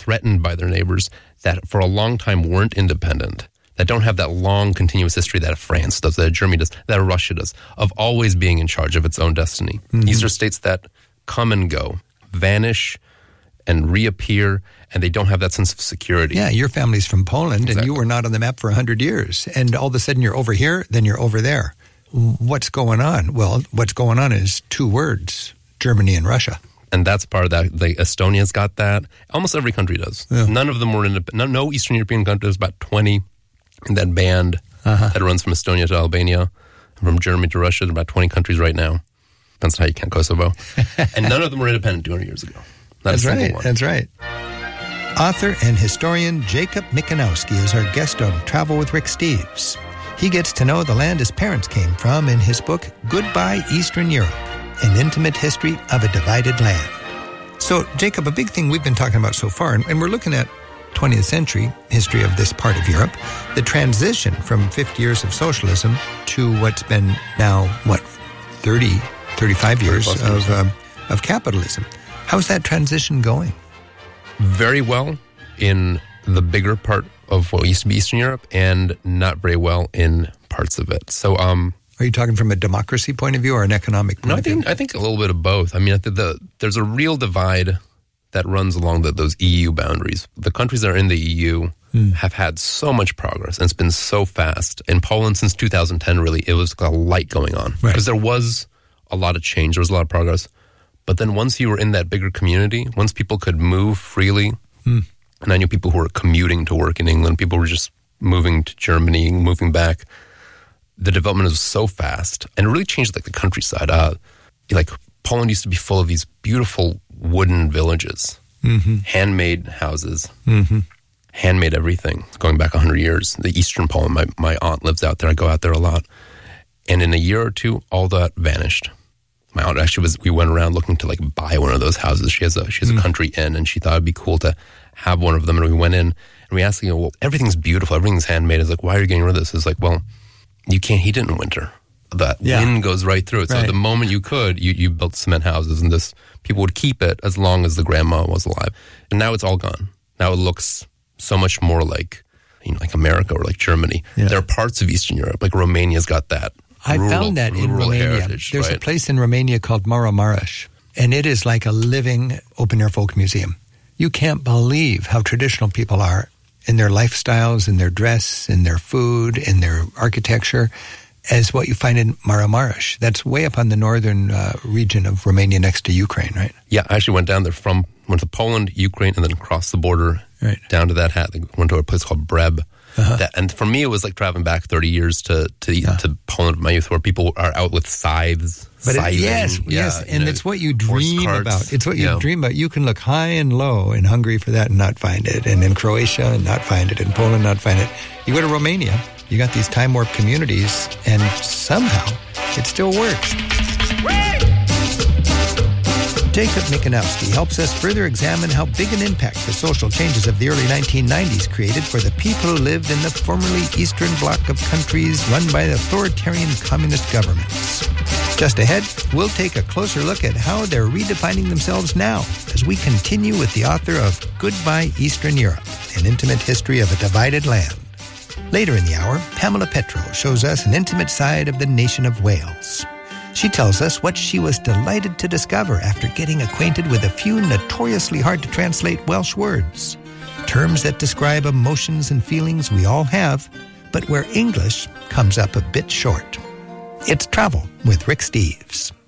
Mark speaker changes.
Speaker 1: threatened by their neighbors, that for a long time weren't independent, that don't have that long continuous history that France does, that Germany does, that Russia does, of always being in charge of its own destiny. Mm-hmm. These are states that come and go, vanish and reappear, and they don't have that sense of security.
Speaker 2: Yeah, your family's from Poland, exactly. And you were not on the map for 100 years. And all of a sudden you're over here, then you're over there. What's going on? Well, what's going on is two words, Germany and Russia.
Speaker 1: And that's part of that. Estonia's got that. Almost every country does. Yeah. None of them were independent. No Eastern European country. There's about 20 in that band that runs from Estonia to Albania, from Germany to Russia. There are about 20 countries right now. Depends on how you count Kosovo. And none of them were independent 200 years ago.
Speaker 2: That's right. One. That's right. Author and historian Jacob Mikanowski is our guest on Travel with Rick Steves. He gets to know the land his parents came from in his book, Goodbye Eastern Europe, An Intimate History of a Divided Land. So, Jacob, a big thing we've been talking about so far, and we're looking at 20th century history of this part of Europe, the transition from 50 years of socialism to what's been now, 35 years of capitalism. How's that transition going?
Speaker 1: Very well in the bigger part of what used to be Eastern Europe, and not very well in parts of it. So,
Speaker 2: are you talking from a democracy point of view or an economic point of view?
Speaker 1: I think a little bit of both. I mean, there's a real divide that runs along those EU boundaries. The countries that are in the EU have had so much progress, and it's been so fast. In Poland, since 2010, really, it was a light going on. Because there was a lot of change, there was a lot of progress. But then once you were in that bigger community, once people could move freely, and I knew people who were commuting to work in England, people were just moving to Germany, moving back, the development was so fast, and it really changed the countryside. Poland used to be full of these beautiful wooden villages, handmade houses, handmade everything, going back 100 years. The Eastern Poland, my aunt lives out there. I go out there a lot. And in a year or two, all that vanished. My aunt actually we went around looking to buy one of those houses. She has a country inn, and she thought it'd be cool to have one of them. And we went in and we asked, well, everything's beautiful, everything's handmade. It's why are you getting rid of this? It's well, you can't heat it in winter. That wind goes right through it. So the moment you could, you built cement houses, and people would keep it as long as the grandma was alive. And now it's all gone. Now it looks so much more like America or like Germany. Yeah. There are parts of Eastern Europe, like Romania's got that.
Speaker 2: I found that in Romania.
Speaker 1: Heritage,
Speaker 2: There's a place in Romania called Maramureș, and it is like a living open-air folk museum. You can't believe how traditional people are in their lifestyles, in their dress, in their food, in their architecture, as what you find in Maramureș. That's way up on the northern region of Romania next to Ukraine, right?
Speaker 1: Yeah, I actually went down there went to Poland, Ukraine, and then across the border down to that went to a place called Breb. And for me, it was like traveling back 30 years to Poland of my youth, where people are out with scythes.
Speaker 2: Yes, and it's what you dream about. It's what you dream about. You can look high and low in Hungary for that and not find it, and in Croatia and not find it, in Poland not find it. You go to Romania, you got these time warp communities, and somehow it still works. Jacob Mikanowski helps us further examine how big an impact the social changes of the early 1990s created for the people who lived in the formerly Eastern Bloc of countries run by authoritarian communist governments. Just ahead, we'll take a closer look at how they're redefining themselves now as we continue with the author of Goodbye Eastern Europe, An Intimate History of a Divided Land. Later in the hour, Pamela Petro shows us an intimate side of the nation of Wales. She tells us what she was delighted to discover after getting acquainted with a few notoriously hard-to-translate Welsh words, terms that describe emotions and feelings we all have, but where English comes up a bit short. It's Travel with Rick Steves.